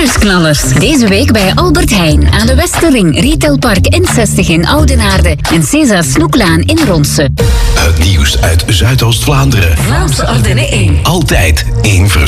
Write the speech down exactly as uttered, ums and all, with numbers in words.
Nieuwsknallers. Deze week bij Albert Heijn aan de Westerring, Retailpark N zestig in Oudenaarde en César Snoeklaan in Ronse. Het nieuws uit Zuidoost-Vlaanderen. Vlaamse Ardennen één. Altijd één vers.